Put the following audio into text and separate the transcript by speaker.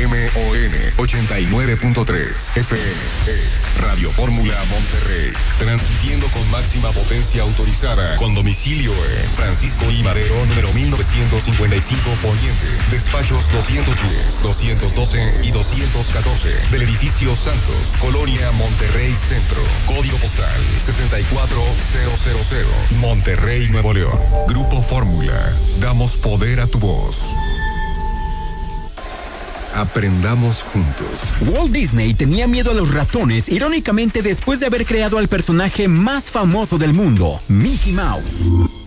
Speaker 1: KMON 89.3 FM es Radio Fórmula Monterrey, transmitiendo con máxima potencia autorizada, con domicilio en Francisco I. Madero, número 1955 Poniente, despachos 210, 212 y 214 del edificio Santos, Colonia Monterrey Centro, código postal 64000, Monterrey, Nuevo León. Grupo Fórmula, damos poder a tu voz. Aprendamos juntos.
Speaker 2: Walt Disney tenía miedo a los ratones, irónicamente después de haber creado al personaje más famoso del mundo, Mickey Mouse.